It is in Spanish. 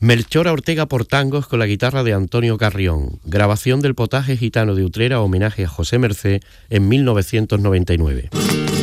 Melchora Ortega por tangos con la guitarra de Antonio Carrión. Grabación del Potaje Gitano de Utrera, homenaje a José Mercé en 1999.